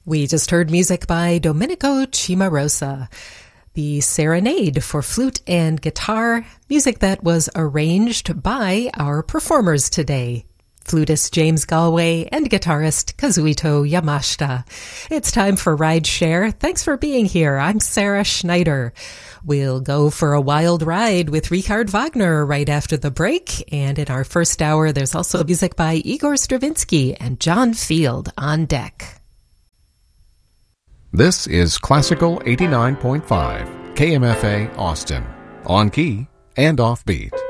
We just heard music by Domenico Cimarosa, the Serenade for flute and guitar, music that was arranged by our performers today, flutist James Galway and guitarist Kazuhito Yamashita. It's time for Ride Share. Thanks for being here. I'm Sarah Schneider. We'll go for a wild ride with Richard Wagner right after the break. And in our first hour, there's also music by Igor Stravinsky and John Field on deck. This is Classical 89.5, KMFA Austin, on key and offbeat.